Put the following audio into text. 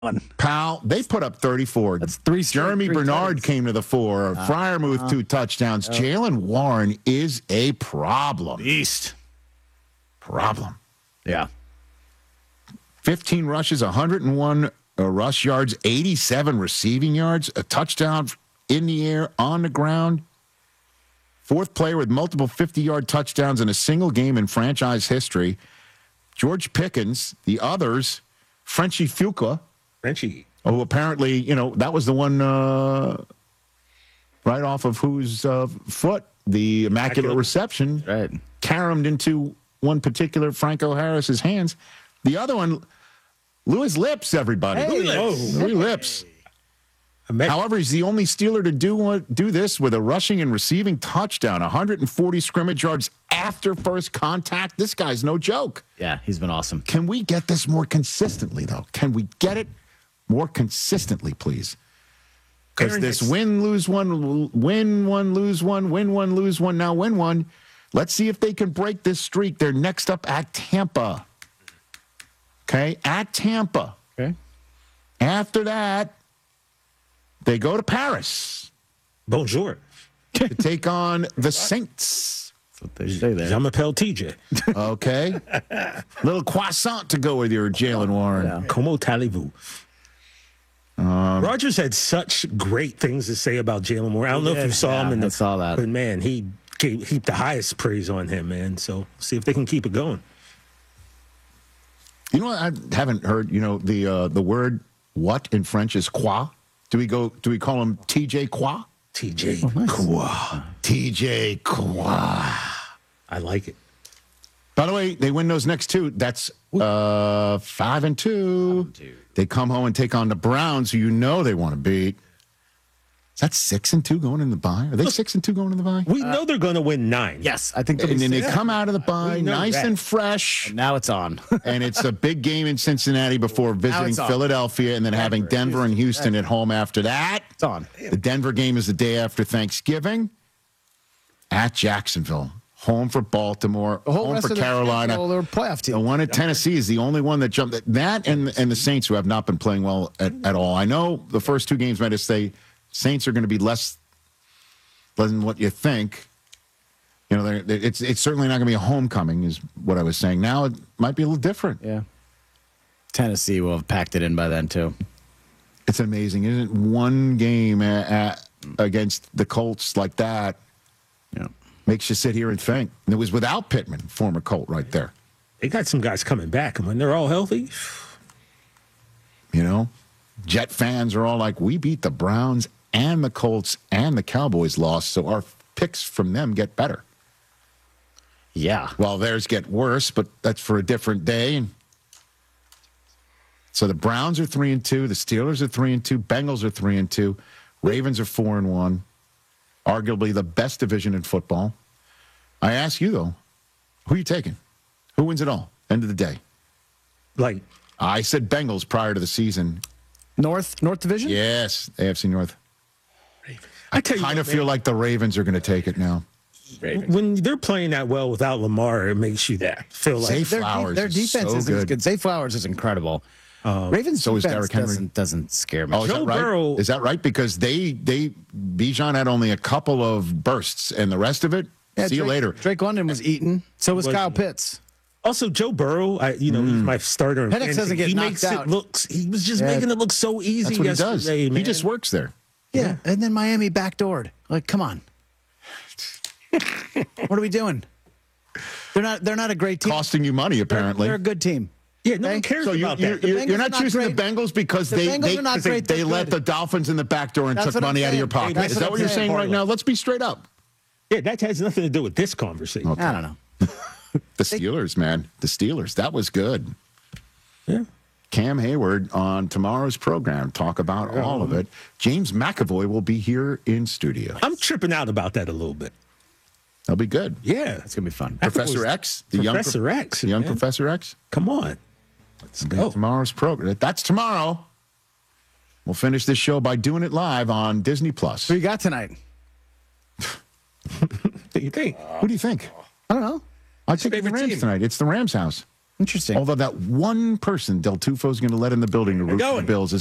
Pal, they put up 34. That's three straight, Jeremy three Bernard touchdowns. came to the fore. Fryermuth, 2 touchdowns. Jalen Warren is a problem. Beast. Problem. Yeah. 15 rushes, 101 rush yards, 87 receiving yards, a touchdown in the air, on the ground. 4th player with multiple 50-yard touchdowns in a single game in franchise history. George Pickens, the others, Frenchie Fuqua, who apparently, that was the one right off of whose foot the immaculate reception caromed into one particular Franco Harris's hands. The other one, Louis Lips, everybody. Louis Lips. However, he's the only Steeler to do this with a rushing and receiving touchdown, 140 scrimmage yards after first contact. This guy's no joke. Yeah, he's been awesome. Can we get this more consistently, though? Can we get it more consistently, please? Because this win, lose one, win one, lose one, win one, lose one, now win one. Let's see if they can break this streak. They're next up at Tampa. Okay, at Tampa. Okay. After that, they go to Paris. Bonjour. To take on the Saints. That's what they say there. Je m'appelle TJ. Okay. Little croissant to go with your Jalen Warren. Yeah. Como allez-vous? Rogers had such great things to say about Jalen Warren. I don't know if you saw him. I saw that. But, man, he heaped the highest praise on him, man. So see if they can keep it going. You know what? I haven't heard, the word what in French is quoi? Do we call him TJ Quoi? TJ Quoi. TJ Quoi. I like it. By the way, they win those next 2. That's 5-2. They come home and take on the Browns, who they want to beat. Is that 6-2 going in the bye? Are they 6-2 going in the bye? We know they're going to win 9. Yes, I think. And then they come out of the bye nice and fresh. And now it's on. And it's a big game in Cincinnati before visiting Philadelphia and then having Denver and Houston at home after that. It's on. The Denver game is the day after Thanksgiving at Jacksonville. Home for Baltimore, home for Carolina. They're a playoff team. The one at Tennessee is the only one that jumped. That and the Saints, who have not been playing well at all. I know the first 2 games made us say Saints are going to be less than what you think. It's certainly not going to be a homecoming, is what I was saying. Now it might be a little different. Yeah. Tennessee will have packed it in by then, too. It's amazing, isn't it? One game against the Colts like that makes you sit here and think. And it was without Pittman, former Colt, right there. They got some guys coming back, and when they're all healthy, Jet fans are all like, we beat the Browns and the Colts and the Cowboys lost, so our picks from them get better. Yeah. Well, theirs get worse, but that's for a different day. So the Browns are 3-2, the Steelers are 3-2, Bengals are 3-2, Ravens are 4-1. Arguably the best division in football. I ask you, though, who are you taking? Who wins it all? End of the day. I said Bengals prior to the season. North Division? Yes, AFC North. I kind of feel like the Ravens are going to take it now. When they're playing that well without Lamar, it makes you feel like Zay Flowers their defense is so good. Zay Flowers is incredible. Ravens so is defense Derrick Henry. doesn't scare me. Oh, is Joe that right? Burrow- Is that right? Because Bijan had only a couple of bursts, and the rest of it, see you later. Drake London was eaten. So was Kyle Pitts. Also, Joe Burrow, he's my starter. In Penix fantasy. doesn't get he knocked makes out. He was just making it look so easy. That's what he does. Man. He just works there. Yeah, and then Miami backdoored. Like, come on. What are we doing? They're not a great team. Costing you money, apparently. They're a good team. Yeah, no one cares So about that. you're not choosing great. the Bengals because The Bengals are not great, they they're let good. the Dolphins in the back door and That's took what I'm money out of your saying. pocket. That's Is what that I'm what you're saying. saying right now? Let's be straight up. Yeah, that has nothing to do with this conversation. Okay. I don't know. The Steelers, man. The Steelers. That was good. Yeah. Cam Hayward on tomorrow's program. Talk about all of it. James McAvoy will be here in studio. I'm tripping out about that a little bit. That'll be good. Yeah. It's going to be fun. Professor X. Professor X. The young man. Professor X. Come on. Let's go. Tomorrow's program. That's tomorrow. We'll finish this show by doing it live on Disney Plus. Who you got tonight? What do you think? Who do you think? I don't know. I think the favorite Rams team? tonight. It's the Rams' house. Interesting. Although that one person Del Tufo's going to let in the building to root for the Bills is